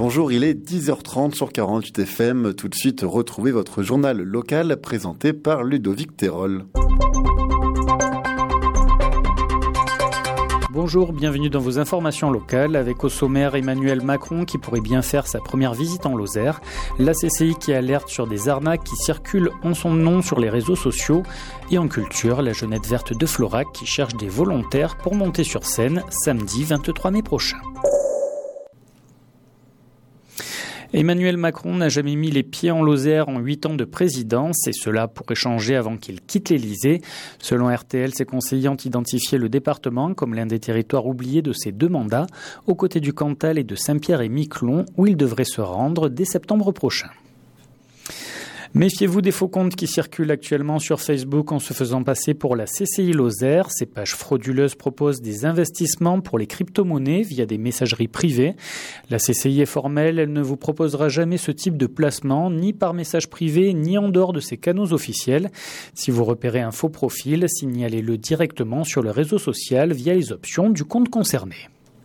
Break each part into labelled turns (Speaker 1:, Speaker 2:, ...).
Speaker 1: Bonjour, il est 10h30 sur 48 FM. Tout de suite, retrouvez votre journal local présenté par Ludovic Terol.
Speaker 2: Bonjour, bienvenue dans vos informations locales avec au sommaire Emmanuel Macron qui pourrait bien faire sa première visite en Lozère, la CCI qui alerte sur des arnaques qui circulent en son nom sur les réseaux sociaux et en culture, la Jeunette verte de Florac qui cherche des volontaires pour monter sur scène samedi 23 mai prochain. Emmanuel Macron n'a jamais mis les pieds en Lozère en 8 ans de présidence et cela pourrait changer avant qu'il quitte l'Elysée. Selon RTL, ses conseillers ont identifié le département comme l'un des territoires oubliés de ses 2 mandats, aux côtés du Cantal et de Saint-Pierre-et-Miquelon, où il devrait se rendre dès septembre prochain. Méfiez-vous des faux comptes qui circulent actuellement sur Facebook en se faisant passer pour la CCI Lozère. Ces pages frauduleuses proposent des investissements pour les crypto-monnaies via des messageries privées. La CCI est formelle, elle ne vous proposera jamais ce type de placement, ni par message privé, ni en dehors de ses canaux officiels. Si vous repérez un faux profil, signalez-le directement sur le réseau social via les options du compte concerné.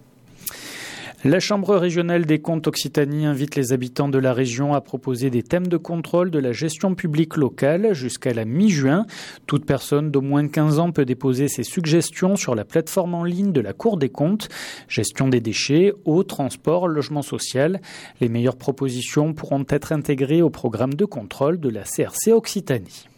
Speaker 2: La Chambre régionale des comptes Occitanie invite les habitants de la région à proposer des thèmes de contrôle de la gestion publique locale jusqu'à la mi-juin. Toute personne d'au moins 15 ans peut déposer ses suggestions sur la plateforme en ligne de la Cour des comptes. Gestion des déchets, eau, transport, logement social. Les meilleures propositions pourront être intégrées au programme de contrôle de la CRC Occitanie.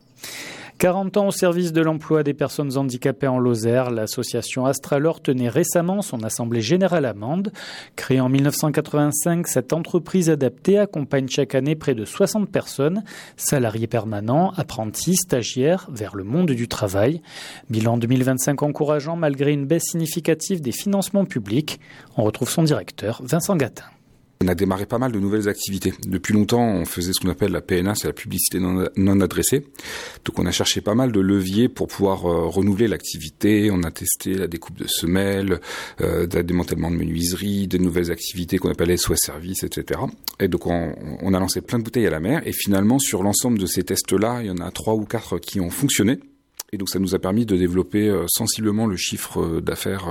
Speaker 2: 40 ans au service de l'emploi des personnes handicapées en Lozère, l'association Astralor tenait récemment son assemblée générale à Mende. Créée en 1985, cette entreprise adaptée accompagne chaque année près de 60 personnes, salariés permanents, apprentis, stagiaires, vers le monde du travail. Bilan 2025 encourageant malgré une baisse significative des financements publics. On retrouve son directeur, Vincent Gatin.
Speaker 3: On a démarré pas mal de nouvelles activités. Depuis longtemps, on faisait ce qu'on appelle la PNA, c'est la publicité non adressée. Donc on a cherché pas mal de leviers pour pouvoir renouveler l'activité. On a testé la découpe de semelles, le démantèlement de menuiserie, des nouvelles activités qu'on appelle SOS Service, etc. Et donc on a lancé plein de bouteilles à la mer. Et finalement, sur l'ensemble de ces tests-là, il y en a 3 ou 4 qui ont fonctionné. Et donc ça nous a permis de développer sensiblement le chiffre d'affaires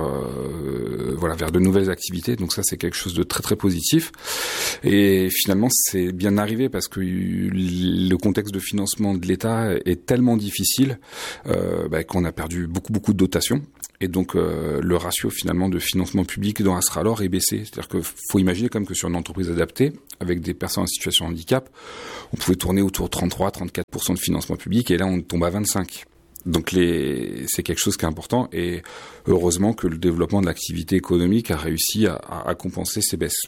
Speaker 3: vers de nouvelles activités. Donc ça c'est quelque chose de très très positif. Et finalement c'est bien arrivé parce que le contexte de financement de l'État est tellement difficile qu'on a perdu beaucoup de dotations. Et donc le ratio finalement de financement public dans Astralor est baissé. C'est-à-dire qu'il faut imaginer comme que sur une entreprise adaptée, avec des personnes en situation de handicap, on pouvait tourner autour de 33-34% de financement public et là on tombe à 25%. Donc c'est quelque chose qui est important et heureusement que le développement de l'activité économique a réussi à compenser ces baisses.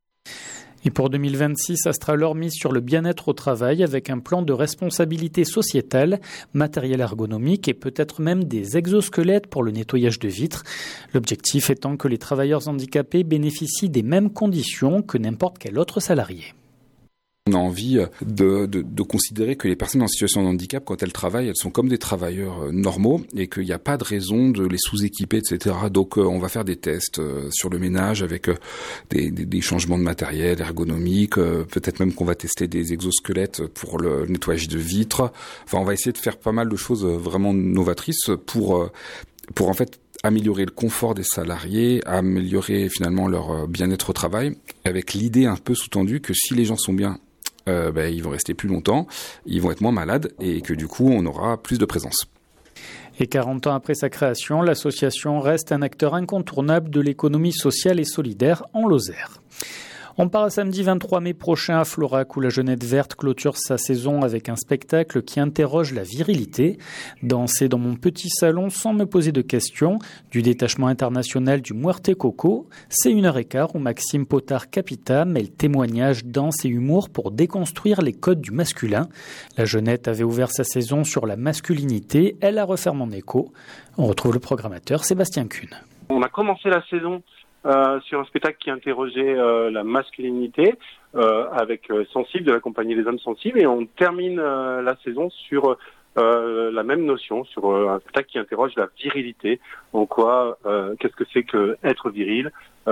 Speaker 2: Et pour 2026, Astralor mise sur le bien-être au travail avec un plan de responsabilité sociétale, matériel ergonomique et peut-être même des exosquelettes pour le nettoyage de vitres. L'objectif étant que les travailleurs handicapés bénéficient des mêmes conditions que n'importe quel autre salarié.
Speaker 3: On a envie de considérer que les personnes en situation de handicap, quand elles travaillent, elles sont comme des travailleurs normaux et qu'il n'y a pas de raison de les sous-équiper, etc. Donc on va faire des tests sur le ménage avec des changements de matériel ergonomique, peut-être même qu'on va tester des exosquelettes pour le nettoyage de vitres. Enfin, on va essayer de faire pas mal de choses vraiment novatrices pour en fait améliorer le confort des salariés, améliorer finalement leur bien-être au travail, avec l'idée un peu sous-tendue que si les gens sont bien, ils vont rester plus longtemps, ils vont être moins malades et que du coup on aura plus de présence.
Speaker 2: Et 40 ans après sa création, l'association reste un acteur incontournable de l'économie sociale et solidaire en Lozère. On part samedi 23 mai prochain à Florac où la Jeunette verte clôture sa saison avec un spectacle qui interroge la virilité. Danser dans mon petit salon sans me poser de questions, du détachement international du Muerte Coco, c'est 1h15 où Maxime Potard-Capita mêle témoignages, danse et humour pour déconstruire les codes du masculin. La Jeunette avait ouvert sa saison sur la masculinité, elle la referme en écho. On retrouve le programmateur Sébastien Kuhn.
Speaker 4: On a commencé la saison sur un spectacle qui interrogeait la masculinité avec Sensible, de la compagnie des hommes sensibles, et on termine la saison sur la même notion, sur un spectacle qui interroge la virilité. En quoi, qu'est-ce que c'est que être viril?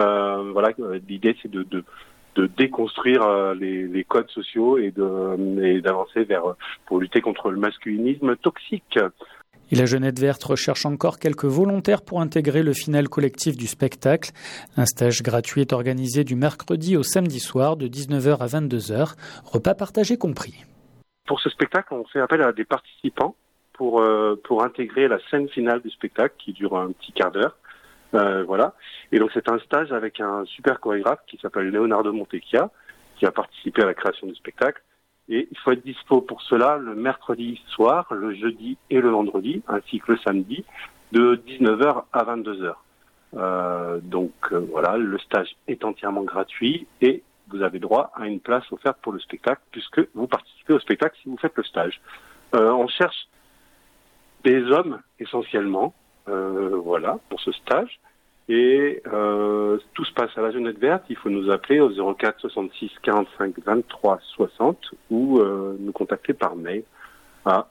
Speaker 4: L'idée c'est de déconstruire les codes sociaux et d'avancer pour lutter contre le masculinisme toxique.
Speaker 2: Et la Jeunette Verte recherche encore quelques volontaires pour intégrer le final collectif du spectacle. Un stage gratuit est organisé du mercredi au samedi soir de 19h à 22h, repas partagés compris.
Speaker 4: Pour ce spectacle, on fait appel à des participants pour intégrer la scène finale du spectacle qui dure un petit quart d'heure. Voilà. Et donc c'est un stage avec un super chorégraphe qui s'appelle Leonardo Montecchia, qui a participé à la création du spectacle. Et il faut être dispo pour cela le mercredi soir, le jeudi et le vendredi, ainsi que le samedi, de 19h à 22h. Voilà, le stage est entièrement gratuit et vous avez droit à une place offerte pour le spectacle, puisque vous participez au spectacle si vous faites le stage. On cherche des hommes essentiellement, voilà, pour ce stage. Et tout se passe à la Jeunette Verte. Il faut nous appeler au 04 66 45 23 60 ou nous contacter par mail à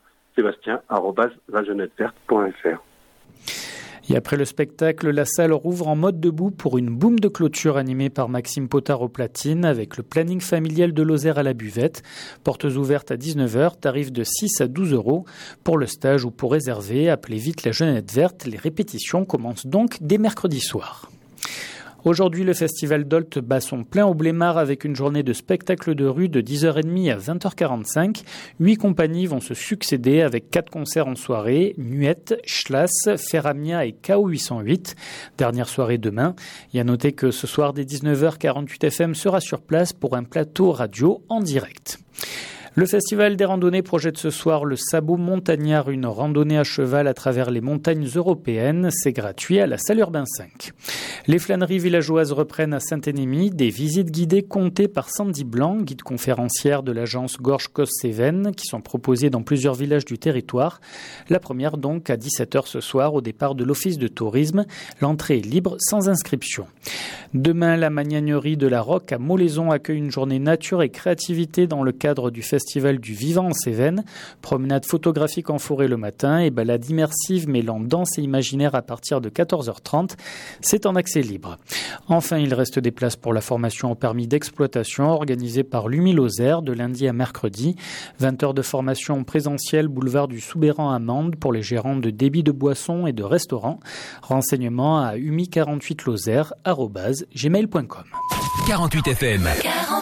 Speaker 4: sébastien@lajeunetteverte.fr.
Speaker 2: Et après le spectacle, la salle rouvre en mode debout pour une boum de clôture animée par Maxime Potard aux platines avec le planning familial de Lozère à la buvette. Portes ouvertes à 19h, tarif de 6 à 12 euros. Pour le stage ou pour réserver, appelez vite la Jeunette Verte. Les répétitions commencent donc dès mercredi soir. Aujourd'hui, le festival Dolt bat son plein au Blémard avec une journée de spectacle de rue de 10h30 à 20h45. 8 compagnies vont se succéder avec 4 concerts en soirée, Nuette, Schlass, Ferramia et KO 808. Dernière soirée demain. Et à noter que ce soir, dès 19h, 48 FM sera sur place pour un plateau radio en direct. Le Festival des randonnées projette ce soir le Sabot Montagnard, une randonnée à cheval à travers les montagnes européennes. C'est gratuit à la salle Urbain 5. Les flâneries villageoises reprennent à Saint-Énémy, des visites guidées comptées par Sandy Blanc, guide conférencière de l'agence Gorge-Cos-Cévennes, qui sont proposées dans plusieurs villages du territoire. La première donc à 17h ce soir au départ de l'Office de tourisme. L'entrée est libre sans inscription. Demain, la Magnanerie de la Roque à Molaison accueille une journée nature et créativité dans le cadre du Festival du Vivant en Cévennes. Promenade photographique en forêt le matin et balade immersive mêlant danse et imaginaire à partir de 14h30. C'est en accès libre. Enfin, il reste des places pour la formation au permis d'exploitation organisée par l'UMI-Lozère de lundi à mercredi. 20 heures de formation présentielle boulevard du Soubéran à Mende pour les gérants de débit de boissons et de restaurants. Renseignements à umi48lozère@gmail.com.
Speaker 5: 48 FM.